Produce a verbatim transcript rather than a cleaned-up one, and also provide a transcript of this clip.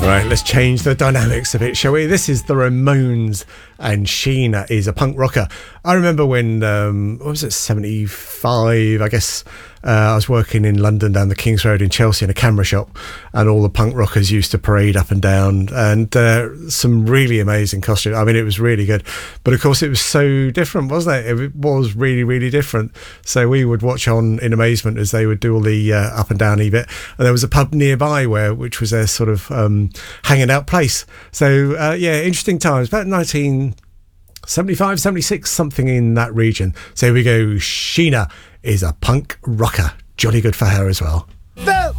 Right, let's change the dynamics a bit, shall we? This is the Ramones, and Sheena is a punk rocker. I remember when, um, what was it, seventy-five, I guess, uh, I was working in London down the King's Road in Chelsea in a camera shop, and all the punk rockers used to parade up and down, and uh, some really amazing costumes. I mean, it was really good. But of course, it was so different, wasn't it? It was really, really different. So we would watch on in amazement as they would do all the uh, up and downy bit. And there was a pub nearby where, which was their sort of um, hanging out place. So uh, yeah, interesting times. About nineteen seventy-five, seventy-six, something in that region. So here we go. Sheena is a punk rocker. Jolly good for her as well.